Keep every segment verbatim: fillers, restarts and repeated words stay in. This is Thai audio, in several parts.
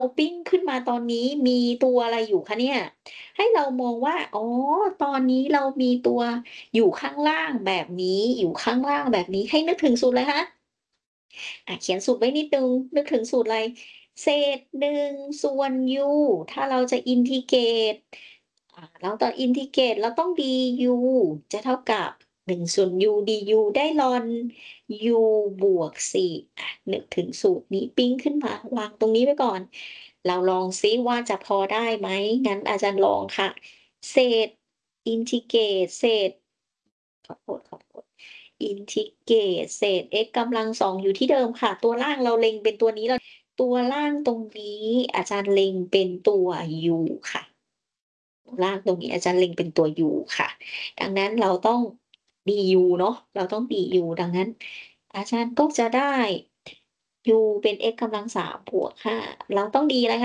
ปิ้งขึ้นมาตอนนี้มีตัวอะไรอยู่คะเนี่ย? ให้เรามองว่า อ๋อ ตอนนี้เรามีตัวอยู่ข้างล่างแบบนี้ อยู่ข้างล่างแบบนี้ ให้นึกถึงสูตรอะไรคะ? อะ เขียนสูตรไว้นิดหนึ่ง นึกถึงสูตรอะไร? เศษ หนึ่ง ส่วน u ถ้าเราจะอินทิเกรต อ่า เราตอนอินทิเกรตเราต้อง du จะเท่ากับ หนึ่ง ส่วน u du ได้ ln u บวก สี่ อะ นึกถึงสูตรนี้ปิ้งขึ้นมา วางตรงนี้ไว้ก่อน เราลองซิว่าจะพอได้ไหม? งั้นอาจารย์ลองค่ะ เศษ อินทิเกรต เศษ ขอโทษ ๆ อินทิเกรต เศษ x กำลัง สอง อยู่ที่เดิมค่ะ ตัวล่างเราเล็งเป็นตัวนี้เลย ตัวล่างตรงนี้อาจารย์เล็งเป็นตัว u ค่ะ ล่างตรงนี้อาจารย์เล็งเป็นตัว u ค่ะ ดังนั้นเราต้อง du เนาะ เราต้อง du ดังนั้นอาจารย์ก็จะได้ u เป็น x กำลัง สาม บวก ห้า เราต้อง d อะไรคะ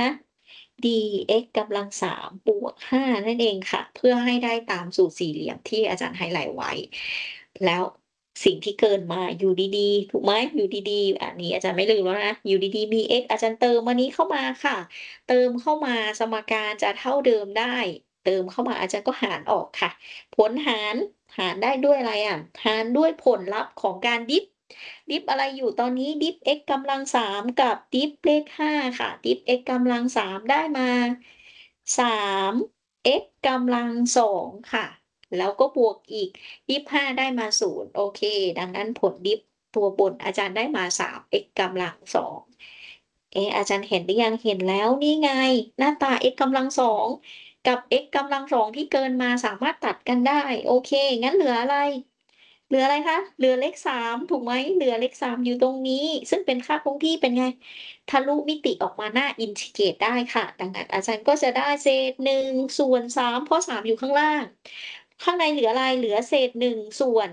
dx กำลัง สาม บวก ห้า นั่นเองค่ะ เพื่อให้ได้ตามสูตรสี่เหลี่ยมที่อาจารย์ไฮไลต์ไว้ แล้วสิ่งที่เกินมาอยู่ดี ๆ ถูกไหม? อยู่ดี ๆ อันนี้อาจารย์ไม่ลืมแล้วนะ อยู่ดี ๆ มี x อาจารย์เติมอันนี้เข้ามาค่ะ เติมเข้ามาสมการจะเท่าเดิมได้ เติมเข้ามาอาจารย์ก็หารออกค่ะ ผลหาร หารได้ด้วยอะไรอะ? หารด้วยผลลัพธ์ของการดิฟ ดิฟอะไรอยู่ตอนนี้? ดิฟ x กำลัง สาม กับดิฟเลข ห้า ค่ะ ดิฟ x กำลัง สาม ได้มา สาม x กำลัง สอง ค่ะ แล้วก็บวกอีก ดิฟ ห้า ได้มา ศูนย์ โอเค ดังนั้นผลดิฟตัวบนอาจารย์ได้มา สาม x กำลัง สอง เอ๊ะ อาจารย์เห็นหรือยัง? เห็นแล้วนี่ไง หน้าตา x กำลัง สอง กับ x กำลัง สอง ที่เกินมาสามารถตัดกันได้ โอเค งั้นเหลืออะไร? เหลืออะไรคะ? เหลือเลข สาม ถูกไหม? เหลือเลข สาม อยู่ตรงนี้ ซึ่งเป็นค่าคงที่ เป็นไง? ทะลุมิติออกมาหน้าอินทิเกรตได้ค่ะ ดังนั้นอาจารย์ก็จะได้เศษ หนึ่ง ส่วน สาม เพราะ สาม อยู่ข้างล่าง ข้างในเหลืออะไร? เหลือเศษ หนึ่ง ส่วน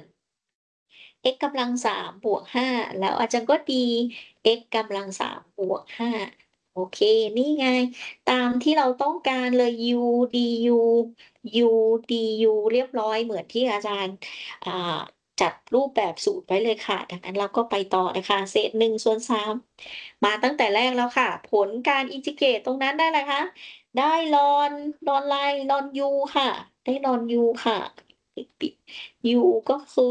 x กำลัง สาม บวก ห้า แล้วอาจารย์ก็ dx กำลัง สาม บวก ห้า โอเค นี่ไง ตามที่เราต้องการเลย u du u du เรียบร้อยเหมือนที่อาจารย์ อ่า จัดรูปแบบสูตรไว้เลยค่ะ ดังนั้นเราก็ไปต่อเลยค่ะ เศษ หนึ่ง ส่วน สาม มาตั้งแต่แรกแล้วค่ะ ผลการอินทิเกรตตรงนั้นได้อะไรคะ? ได้ ln ln อะไร? ln u ค่ะ ได้ ln u ค่ะ ปิด ๆ u ก็คือ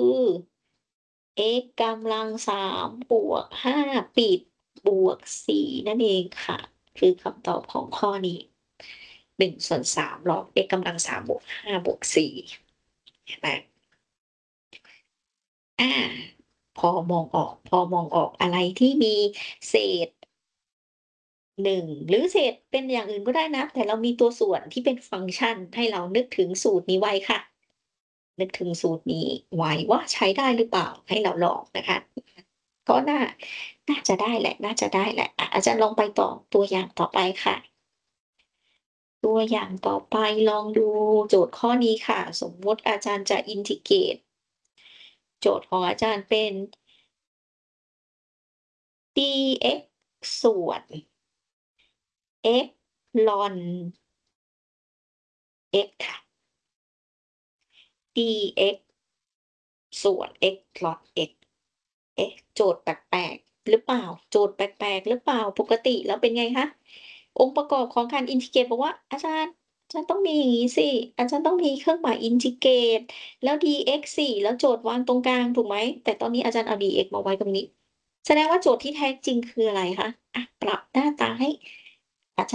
x กำลัง สาม บวก ห้า ปิด บวก สี่ นั่นเองค่ะ คือคำตอบของข้อนี้ หนึ่ง ส่วน สาม ln x กำลัง สาม บวก ห้า บวก สี่ เห็นไหม? อา พอมองออก พอมองออก อะไรที่มีเศษ หนึ่ง หรือเศษเป็นอย่างอื่นก็ได้นะ แต่เรามีตัวส่วนที่เป็นฟังก์ชัน ให้เรานึกถึงสูตรนี้ไว้ค่ะ นึกถึงสูตรนี้ไว้ว่าใช้ได้หรือเปล่า? ให้เราลองนะคะ ก็น่า น่าจะได้แหละ น่าจะได้แหละ อะ อาจารย์ลองไปต่อ ตัวอย่างต่อไปค่ะ ตัวอย่างต่อไปลองดูโจทย์ข้อนี้ค่ะ สมมุติอาจารย์จะอินทิเกรต โจทย์ของอาจารย์เป็น dx ส่วน x ln x ค่ะ dx ส่วน x ln x เอ๊ะ โจทย์แปลก ๆ หรือเปล่า? โจทย์แปลก ๆ หรือเปล่า? ปกติแล้วเป็นไงคะ? องค์ประกอบของการอินทิเกรตบอกว่า "อาจารย์ อาจารย์ต้องมีอย่างงี้สิ อาจารย์ต้องมีเครื่องหมายอินทิเกรต แล้ว dx สิ แล้วโจทย์วางตรงกลาง ถูกไหม?" แต่ตอนนี้อาจารย์เอา dx มาไว้ตรงนี้ แสดงว่าโจทย์ที่แท้จริงคืออะไรคะ? อะ ปรับหน้าตาให้